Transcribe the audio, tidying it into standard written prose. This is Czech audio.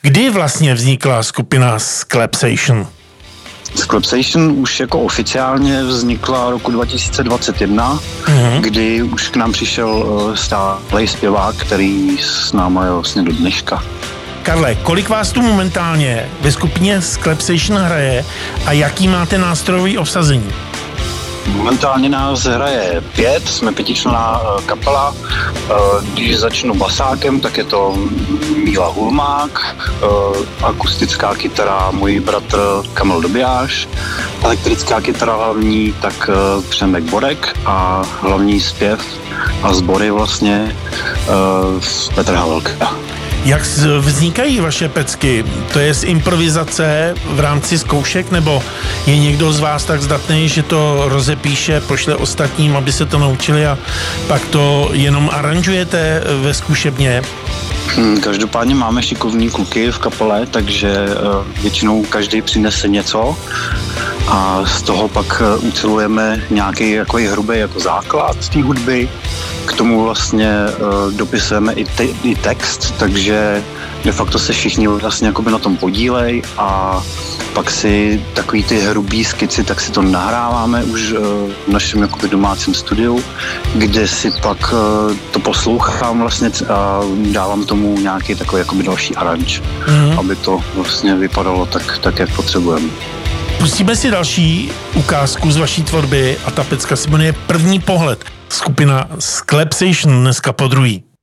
Kdy vlastně vznikla skupina Sklepsation? Sklepsation už jako oficiálně vznikla roku 2021, kdy už k nám přišel stálej zpěvák, který s náma je vlastně do dneška. Karle, kolik vás tu momentálně ve skupině Sklepsation hraje a jaký máte nástrojový obsazení? Momentálně nás hraje 5, jsme 5členná kapela. Když začnu basákem, tak je to Míla Hulmák, akustická kytara můj bratr Kamil Dobijáš, elektrická kytara hlavní, tak Přemek Borek a hlavní zpěv a sbory vlastně Petr Havelka. Jak vznikají vaše pecky? To je z improvizace v rámci zkoušek, nebo je někdo z vás tak zdatný, že to rozepíše, pošle ostatním, aby se to naučili a pak to jenom aranžujete ve zkušebně? Každopádně máme šikovní kluky v kapele, takže většinou každý přinese něco a z toho pak ucilujeme nějaký jako hrubý jako základ té hudby. K tomu vlastně dopisujeme i text, takže de facto se všichni vlastně jakoby na tom podílej a pak si takový ty hrubý skici, tak si to nahráváme už v našem jakoby domácím studiu, kde si pak to poslouchám vlastně a dávám tomu nějaký takový jakoby další aranž, aby to vlastně vypadalo tak jak potřebujeme. Pustíme si další ukázku z vaší tvorby a ta pecka se jmenuje První pohled. Skupina Sklepsation dneska podruhý.